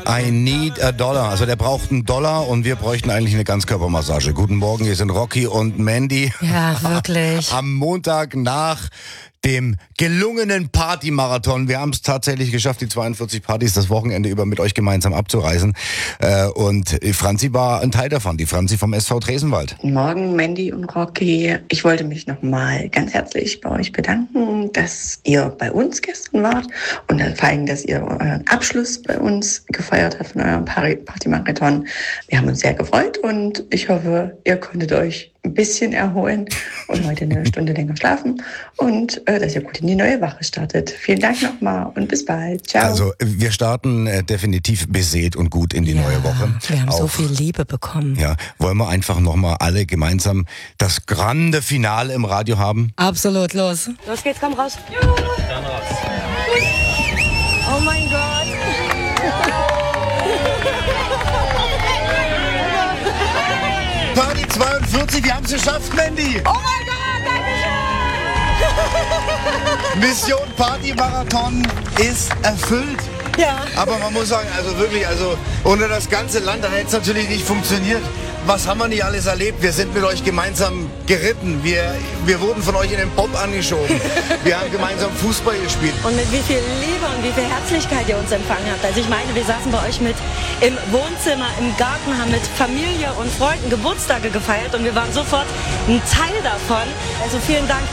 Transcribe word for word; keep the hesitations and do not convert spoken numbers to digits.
I need a dollar. Also der braucht einen Dollar und wir bräuchten eigentlich eine Ganzkörpermassage. Guten Morgen, hier sind Rocky und Mandy. Ja, wirklich. Am Montag nach dem gelungenen Partymarathon. Wir haben es tatsächlich geschafft, die zweiundvierzig Partys das Wochenende über mit euch gemeinsam abzureisen. Und Franzi war ein Teil davon, die Franzi vom S V Tresenwald. Guten Morgen, Mandy und Rocky. Ich wollte mich nochmal ganz herzlich bei euch bedanken, dass ihr bei uns gestern wart und vor allem, dass ihr euren Abschluss bei uns gefeiert habt von eurem Partymarathon. Wir haben uns sehr gefreut und ich hoffe, ihr konntet euch ein bisschen erholen und heute eine Stunde länger schlafen und äh, dass ihr gut in die neue Woche startet. Vielen Dank nochmal und bis bald. Ciao. Also wir starten äh, definitiv beseelt und gut in die ja, neue Woche. Wir haben Auch, so viel Liebe bekommen. Ja, wollen wir einfach nochmal alle gemeinsam das grande Finale im Radio haben? Absolut, los. Los geht's, komm raus. Juhu. Dann raus. Oh mein Gott. Party zweiundvierzig, wir haben es geschafft, Mandy! Oh mein Gott, danke schön! Mission Partymarathon ist erfüllt. Ja. Aber man muss sagen, also wirklich, also ohne das ganze Land, da hätte es natürlich nicht funktioniert. Was haben wir nicht alles erlebt? Wir sind mit euch gemeinsam geritten. Wir, wir wurden von euch in den Pop angeschoben. Wir haben gemeinsam Fußball gespielt. Und mit wie viel Liebe und wie viel Herzlichkeit ihr uns empfangen habt. Also ich meine, wir saßen bei euch mit im Wohnzimmer, im Garten, haben mit Familie und Freunden Geburtstage gefeiert und wir waren sofort ein Teil davon. Also vielen Dank.